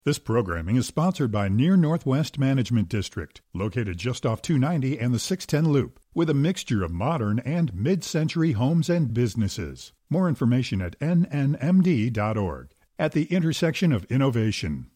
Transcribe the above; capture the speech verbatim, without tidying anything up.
This programming is sponsored by Near Northwest Management District, located just off two ninety and the six ten Loop, with a mixture of modern and mid-century homes and businesses. More information at N N M D dot org. At the intersection of innovation.